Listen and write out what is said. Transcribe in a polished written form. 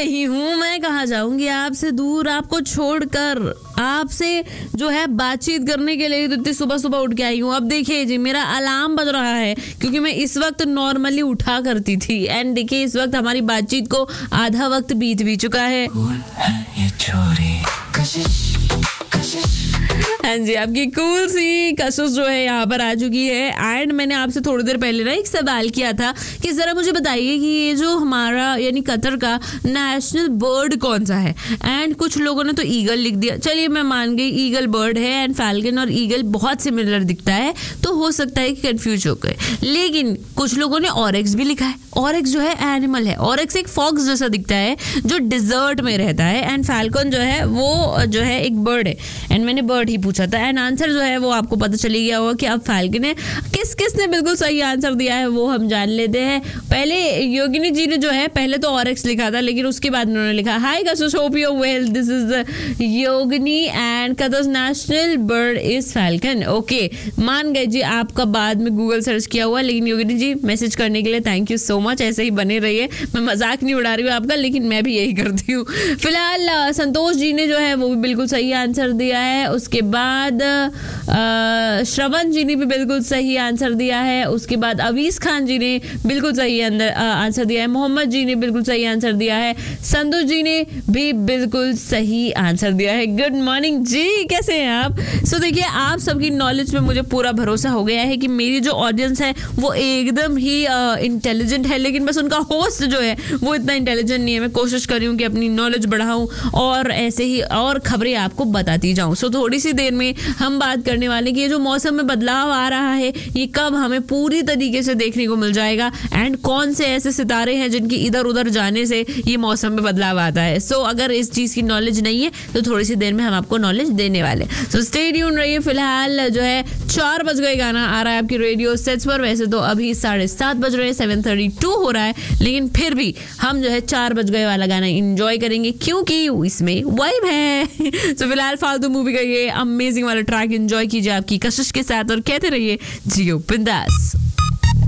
रही हूँ, मैं कहाँ जाऊंगी आपसे दूर, आपको छोड़कर। आपसे जो है बातचीत करने के लिए तो इतनी सुबह सुबह उठ के आई हूँ। अब देखिए जी, मेरा अलार्म बज रहा है क्योंकि मैं इस वक्त नॉर्मली उठा करती थी। एंड देखिए इस वक्त हमारी बातचीत को आधा वक्त बीत भी चुका है। हाँ जी, आपकी कूल सी कशिश जो है यहाँ पर आ चुकी है। एंड मैंने आपसे थोड़ी देर पहले ना एक सवाल किया था कि जरा मुझे बताइए कि ये जो हमारा यानी कतर का नेशनल बर्ड कौन सा है। एंड कुछ लोगों ने तो ईगल लिख दिया। चलिए मैं मान गई ईगल बर्ड है। एंड फैल्कन और ईगल बहुत सिमिलर दिखता है, तो हो सकता है कि कंफ्यूज हो गए। लेकिन कुछ लोगों ने ऑरेक्स भी लिखा है। ऑरेक्स जो है एनिमल है। ऑरेक्स एक फॉक्स जैसा दिखता है जो डिजर्ट में रहता है। एंड फैल्कन जो है वो जो है एक बर्ड है। एंड मैंने बर्ड ही पूछा था। एंड आंसर जो है वो आपको पता चली गया होगा कि अब फैल्कन है। किसने बिल्कुल सही आंसर दिया है वो हम जान लेते हैं। पहले योगिनी जी ने जो है पहले तो ऑरेक्स लिखा था, लेकिन उसके बाद उन्होंने लिखा हाय कशिश, hope you are well, this is Yogini and Qatar's national bird is falcon. Okay, मान गए जी, आपका बाद में गूगल सर्च किया हुआ। लेकिन योगिनी जी मैसेज करने के लिए थैंक यू सो मच। ऐसे ही बने रहिए। मैं मजाक नहीं उड़ा रही हूँ आपका, लेकिन मैं भी यही करती हूँ। फिलहाल संतोष जी ने जो है वो भी बिल्कुल सही आंसर दिया है। उसके बाद श्रवण जी ने भी बिल्कुल सही आंसर दिया है। उसके बाद अवीस खान जी ने बिल्कुल सही आंसर दिया है। मोहम्मद जी ने बिल्कुल सही आंसर दिया है। संतोष जी ने भी बिल्कुल सही आंसर दिया है। गुड मॉर्निंग जी, कैसे हैं आप? सो देखिए, आप सबकी नॉलेज में मुझे पूरा भरोसा हो गया है कि मेरी जो ऑडियंस है वो एकदम ही इंटेलिजेंट है। लेकिन बस उनका होस्ट जो है वो इतना इंटेलिजेंट नहीं है। मैं कोशिश कर रही हूँ कि अपनी नॉलेज बढ़ाऊँ और ऐसे ही और खबरें आपको बताती जाऊँ। सो थोड़ी सी देर में हम बात करने वाले कि ये जो मौसम में बदलाव आ रहा है ये कब हमें पूरी तरीके से देखने को मिल जाएगा। एंड कौन से ऐसे सितारे हैं जिनकी इधर उधर जाने से ये मौसम में बदलाव आता है। सो अगर इस चीज़ की नॉलेज नहीं है तो थोड़ी सी देर में हम आपको नॉलेज देने वाले। सो स्टे ट्यून रहिए। फिलहाल जो है 4 बज गए गाना आ रहा है आपकी रेडियो सेट्स पर। वैसे तो अभी 7:30 बज रहे हैं, 7:32 हो रहा है, लेकिन फिर भी हम जो है 4 बज गए वाला गाना इंजॉय करेंगे क्योंकि इसमें वाइब है। तो फिलहाल फालतू मूवी का ये अमेजिंग वाला ट्रैक एंजॉय कीजिए आपकी कशिश के साथ और कहते रहिए जियो बिंदास।